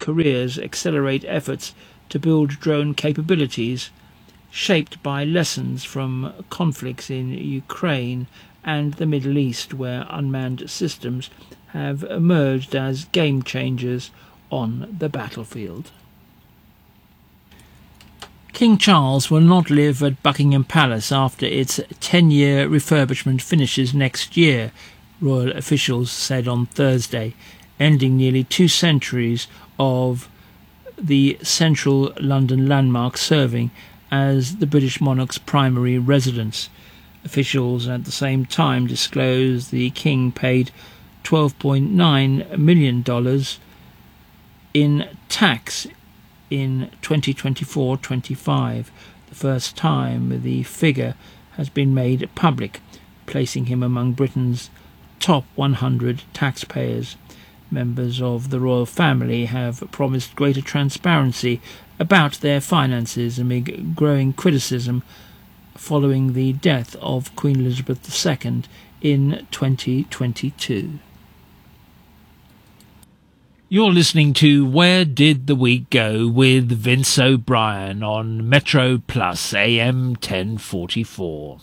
careers accelerate efforts to build drone capabilities, shaped by lessons from conflicts in Ukraine and the Middle East, where unmanned systems have emerged as game changers on the battlefield. King Charles will not live at Buckingham Palace after its 10-year refurbishment finishes next year, royal officials said on Thursday, ending nearly 2 centuries of the central London landmark serving as the British monarch's primary residence. Officials at the same time disclosed the King paid $12.9 million in tax in 2024-25, the first time the figure has been made public, placing him among Britain's top 100 taxpayers. Members of the royal family have promised greater transparency about their finances amid growing criticism following the death of Queen Elizabeth II in 2022. You're listening to Where Did the Week Go with Vince O'Brien on Metro Plus AM 1044.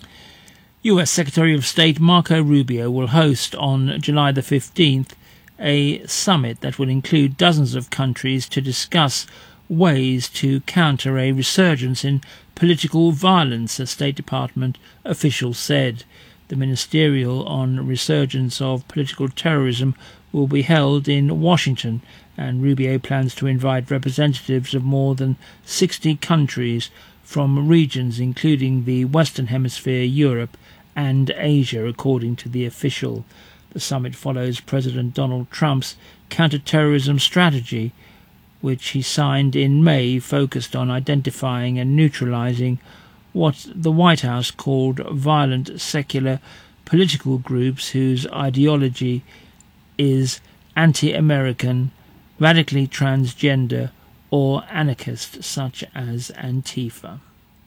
US Secretary of State Marco Rubio will host on July the 15th a summit that will include dozens of countries to discuss ways to counter a resurgence in political violence, a State Department official said. The Ministerial on Resurgence of Political Terrorism will be held in Washington, and Rubio plans to invite representatives of more than 60 countries from regions including the Western Hemisphere, Europe and Asia, according to the official. The summit follows President Donald Trump's counter-terrorism strategy, which he signed in May, focused on identifying and neutralizing what the White House called violent secular political groups whose ideology is anti-American, radically transgender or anarchist, such as Antifa.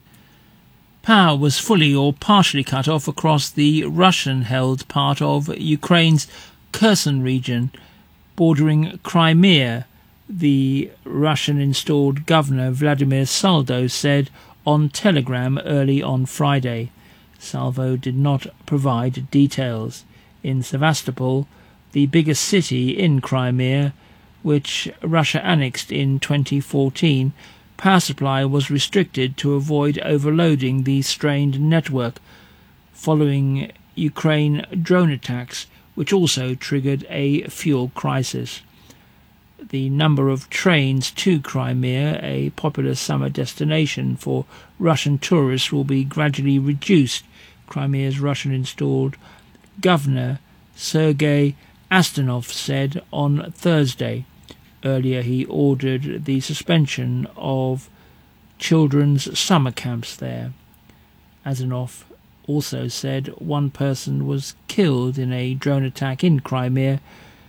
Power was fully or partially cut off across the Russian-held part of Ukraine's Kherson region bordering Crimea, the Russian-installed governor Vladimir Saldo said on Telegram early on Friday. Salvo did not provide details. In Sevastopol, the biggest city in Crimea, which Russia annexed in 2014, power supply was restricted to avoid overloading the strained network following Ukraine drone attacks, which also triggered a fuel crisis. The number of trains to Crimea, a popular summer destination for Russian tourists, will be gradually reduced, Crimea's Russian-installed governor Sergei Astanov said on Thursday. Earlier he ordered the suspension of children's summer camps there. Astanov also said one person was killed in a drone attack in Crimea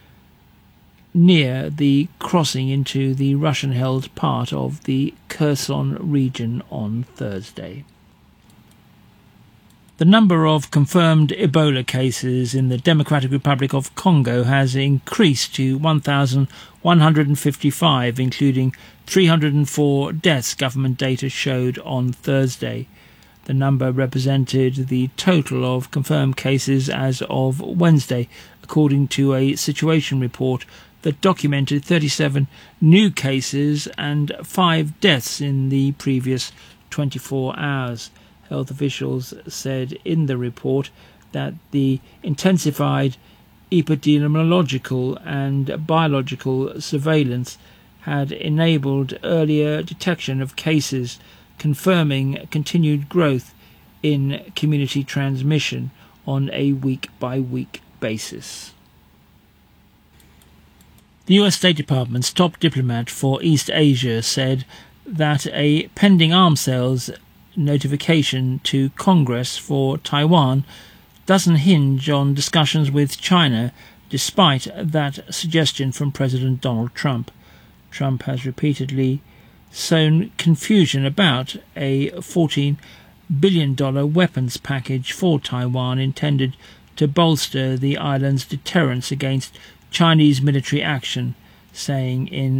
near the crossing into the Russian-held part of the Kherson region on Thursday. The number of confirmed Ebola cases in the Democratic Republic of Congo has increased to 1,155, including 304 deaths, government data showed on Thursday. The number represented the total of confirmed cases as of Wednesday, according to a situation report that documented 37 new cases and 5 deaths in the previous 24 hours. Health officials said in the report that the intensified epidemiological and biological surveillance had enabled earlier detection of cases, confirming continued growth in community transmission on a week-by-week basis. The US State Department's top diplomat for East Asia said that a pending arms sales notification to Congress for Taiwan doesn't hinge on discussions with China, despite that suggestion from President Donald Trump. Trump has repeatedly sown confusion about a $14 billion weapons package for Taiwan intended to bolster the island's deterrence against Chinese military action, saying in